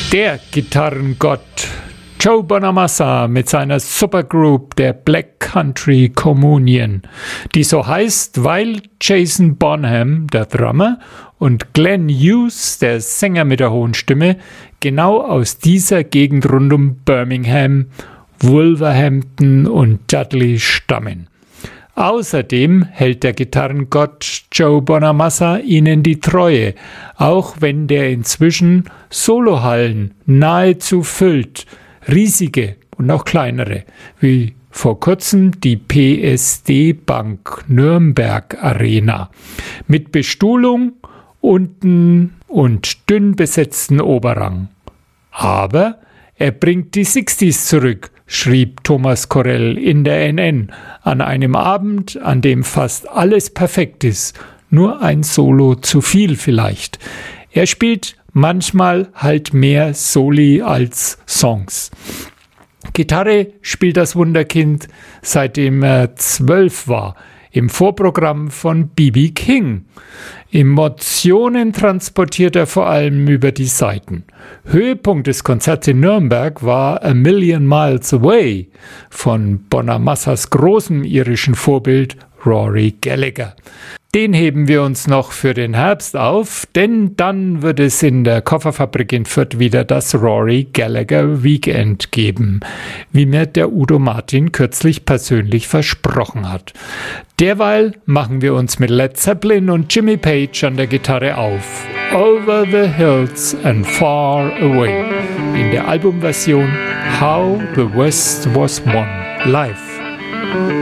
Der Gitarrengott Joe Bonamassa mit seiner Supergroup der Black Country Communion, die so heißt, weil Jason Bonham, der Drummer, und Glenn Hughes, der Sänger mit der hohen Stimme, genau aus dieser Gegend rund um Birmingham, Wolverhampton und Dudley stammen. Außerdem hält der Gitarrengott Joe Bonamassa ihnen die Treue, auch wenn der inzwischen Solohallen nahezu füllt, riesige und auch kleinere, wie vor kurzem die PSD Bank Nürnberg Arena, mit Bestuhlung unten und dünn besetzten Oberrang. Aber er bringt die 60s zurück, schrieb Thomas Korell in der NN, an einem Abend, an dem fast alles perfekt ist, nur ein Solo zu viel vielleicht. Er spielt manchmal halt mehr Soli als Songs. Gitarre spielt das Wunderkind, seitdem er 12 war, im Vorprogramm von B.B. King. Emotionen transportiert er vor allem über die Saiten. Höhepunkt des Konzerts in Nürnberg war A Million Miles Away von Bonamassas großem irischen Vorbild Rory Gallagher. Den heben wir uns noch für den Herbst auf, denn dann wird es in der Kofferfabrik in Fürth wieder das Rory Gallagher Weekend geben, wie mir der Udo Martin kürzlich persönlich versprochen hat. Derweil machen wir uns mit Led Zeppelin und Jimmy Page an der Gitarre auf. Over the Hills and Far Away in der Albumversion How the West Was Won live.